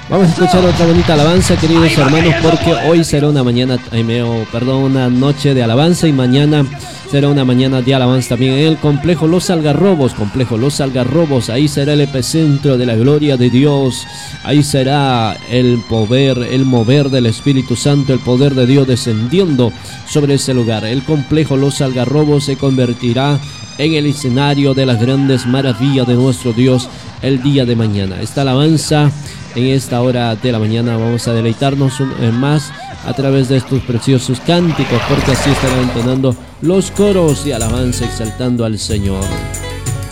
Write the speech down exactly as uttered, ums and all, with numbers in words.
Vamos a escuchar otra bonita alabanza, queridos hermanos, porque hoy será una mañana, eh, oh, perdón, una noche de alabanza y mañana será una mañana de alabanza también en el complejo Los Algarrobos, complejo Los Algarrobos. Ahí será el epicentro de la gloria de Dios. Ahí será el poder, el mover del Espíritu Santo, el poder de Dios descendiendo sobre ese lugar. El complejo Los Algarrobos se convertirá en el escenario de las grandes maravillas de nuestro Dios el día de mañana. Esta alabanza en esta hora de la mañana vamos a deleitarnos un, eh, más a través de estos preciosos cánticos, porque así estarán entonando los coros de alabanza exaltando al Señor.